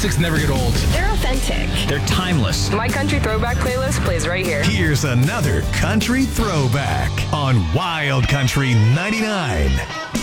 classics never get old. They're authentic. They're timeless. My country throwback playlist plays right here. Here's another country throwback on Wild Country 99.